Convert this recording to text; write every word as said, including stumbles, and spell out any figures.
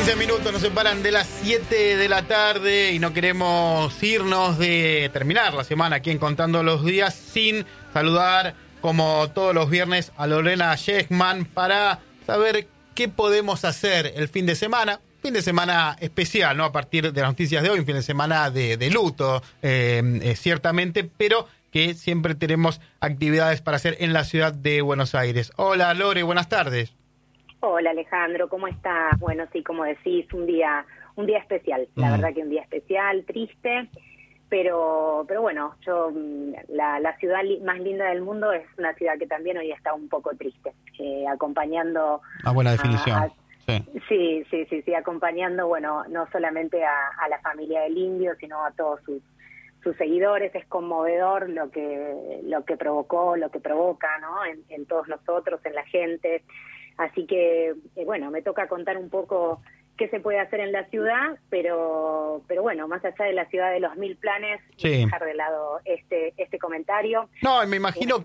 quince minutos nos separan de las siete de la tarde y no queremos irnos de terminar la semana aquí en Contando los Días sin saludar, como todos los viernes, a Lorena Shechman para saber qué podemos hacer el fin de semana. Fin de semana especial, ¿no? A partir de las noticias de hoy, un fin de semana de, de luto, eh, eh, ciertamente, pero que siempre tenemos actividades para hacer en la ciudad de Buenos Aires. Hola, Lore, buenas tardes. Hola, Alejandro, ¿cómo estás? Bueno, sí, como decís, un día un día especial, la mm. verdad que un día especial, triste, pero pero bueno, yo la, la ciudad li- más linda del mundo es una ciudad que también hoy está un poco triste, eh, acompañando... Una buena definición. A, a, Sí. sí, sí, sí, sí, acompañando, bueno, no solamente a, a la familia del indio, sino a todos sus sus seguidores. Es conmovedor lo que lo que provocó, lo que provoca, ¿no? En, en todos nosotros, en la gente. Así que, eh, bueno, me toca contar un poco qué se puede hacer en la ciudad, pero pero bueno, más allá de la ciudad de los mil planes, sí. dejar de lado este este comentario. No, me imagino